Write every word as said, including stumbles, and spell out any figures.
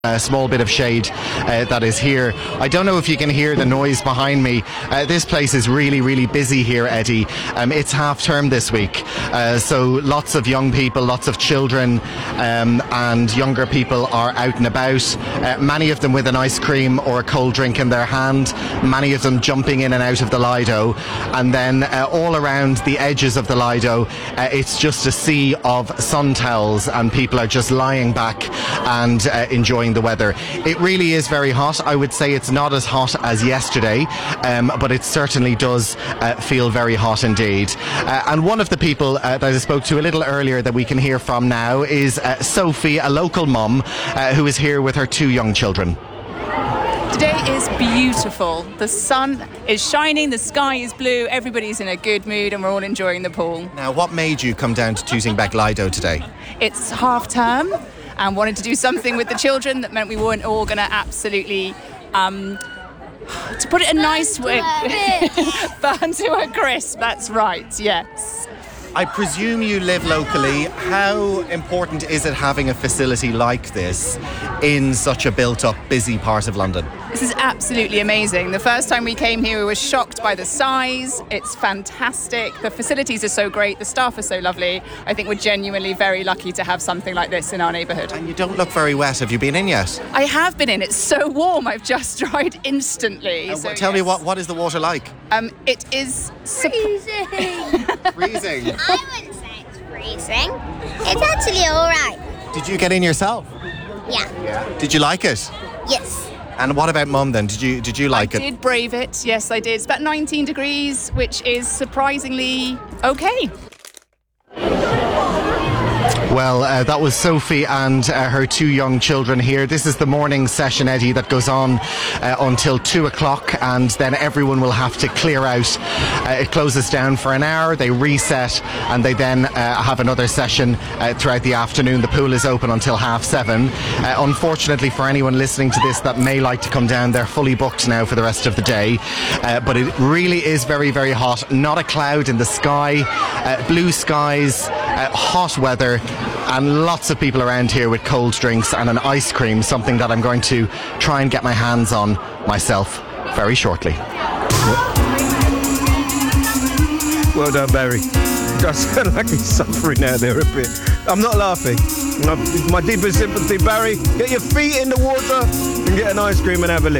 A small bit of shade uh, that is here. I don't know if you can hear the noise behind me. Uh, this place is really, really busy here, Eddie. Um, it's half term this week, uh, so lots of young people, lots of children um, and younger people are out and about. Uh, many of them with an ice cream or a cold drink in their hand. Many of them jumping in and out of the Lido. And then uh, all around the edges of the Lido, uh, it's just a sea of sun towels and people are just lying back and uh, enjoying the weather. It really is very hot. I would say it's not as hot as yesterday, um, but it certainly does uh, feel very hot indeed. Uh, and one of the people uh, that I spoke to a little earlier that we can hear from now is uh, Sophie, a local mum uh, who is here with her two young children. Today is beautiful. The sun is shining, the sky is blue, everybody's in a good mood and we're all enjoying the pool. Now, what made you come down to Tootingbeck Lido today? It's half term and wanted to do something with the children that meant we weren't all going to absolutely, um, to put it a nice way, burn to a crisp. That's right, yes. I presume you live locally. How important is it having a facility like this in such a built-up, busy part of London? This is absolutely amazing. The first time we came here, we were shocked by the size. It's fantastic. The facilities are so great. The staff are so lovely. I think we're genuinely very lucky to have something like this in our neighbourhood. And you don't look very wet. Have you been in yet? I have been in. It's so warm. I've just dried instantly. Uh, so, tell yes. me, what, what is the water like? Um, it is... Freezing. Freezing. I wouldn't say it's freezing. It's actually all right. Did you get in yourself? Yeah. Did you like it? Yes. And what about Mum then? Did you did you like I it? I did brave it. Yes, I did. It's about nineteen degrees, which is surprisingly okay. Well, uh, that was Sophie and uh, her two young children here. This is the morning session, Eddie, that goes on uh, until two o'clock, and then everyone will have to clear out. Uh, it closes down for an hour, they reset, and they then uh, have another session uh, throughout the afternoon. The pool is open until half seven. Uh, unfortunately, for anyone listening to this that may like to come down, they're fully booked now for the rest of the day. Uh, but it really is very, very hot. Not a cloud in the sky, uh, blue skies, uh, hot weather, and lots of people around here with cold drinks and an ice cream, something that I'm going to try and get my hands on myself very shortly. Well done, Barry. I sound like he's suffering out there a bit. I'm not laughing. My deepest sympathy, Barry. Get your feet in the water and get an ice cream and have a lick.